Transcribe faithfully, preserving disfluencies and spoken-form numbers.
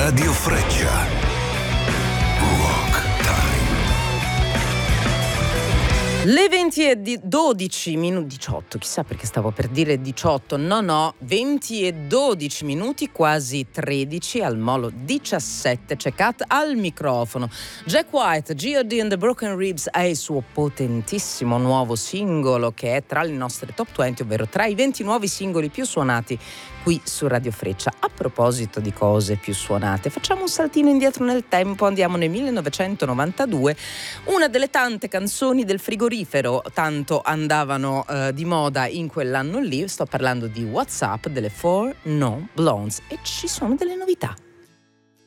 Radio Freccia. Rock Time. Le venti e di dodici minuti, diciotto, chissà perché stavo per dire diciotto, no no, venti e dodici minuti, quasi tredici, al molo diciassette, c'è Kat al microfono. Jack White, G O D and the Broken Ribs è il suo potentissimo nuovo singolo che è tra le nostre top venti, ovvero tra i venti nuovi singoli più suonati qui su Radio Freccia. A proposito di cose più suonate, facciamo un saltino indietro nel tempo, andiamo nel millenovecentonovantadue, una delle tante canzoni del frigorifero, tanto andavano eh, di moda in quell'anno lì. Sto parlando di WhatsApp, delle Four Non Blondes, e ci sono delle novità.